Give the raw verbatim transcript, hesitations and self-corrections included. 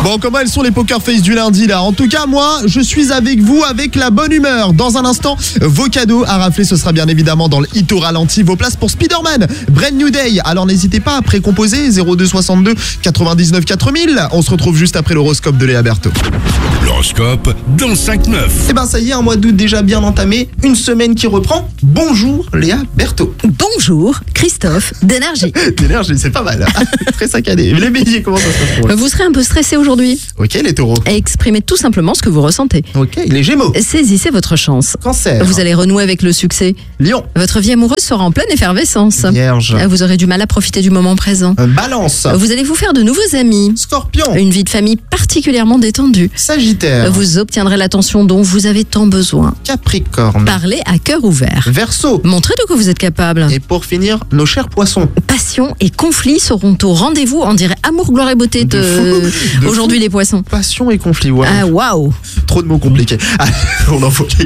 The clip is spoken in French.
Bon, comment elles sont les poker face du lundi là? En tout cas, moi, je suis avec vous avec la bonne humeur. Dans un instant, vos cadeaux à rafler, ce sera bien évidemment dans le hit au ralenti. Vos places pour Spider-Man, Brand New Day. Alors n'hésitez pas à précomposer zéro deux soixante-deux quatre-vingt-dix-neuf quatre mille. On se retrouve juste après l'horoscope de Léa Berthaud. L'horoscope dans cinq neuf. Eh ben ça y est, un mois d'août déjà bien entamé, une semaine qui reprend. Bonjour Léa Berthaud. Bonjour, Christophe d'énergie. D'énergie, c'est pas mal. Très saccadé. Les béliers, comment ça se passe pour eux? Vous serez un peu stressé aujourd'hui. Ok, les taureaux. Exprimez tout simplement ce que vous ressentez. Ok, les gémeaux. Saisissez votre chance. Cancer. Vous allez renouer avec le succès. Lion. Votre vie amoureuse sera en pleine effervescence. Vierge. Vous aurez du mal à profiter du moment présent. Balance. Vous allez vous faire de nouveaux amis. Scorpion. Une vie de famille particulièrement détendue. Sagittaire. Vous obtiendrez l'attention dont vous avez tant besoin. Capricorne. Parlez à cœur ouvert. Verseau. Montrez de quoi vous êtes capable. Et pour finir, nos chers poissons. Passion et conflit seront au rendez-vous. On dirait amour, gloire et beauté de, De fou. De aujourd'hui fou. les poissons. Passion et conflit. Ouais. Ah waouh. Trop de mots compliqués. Ah, on en faut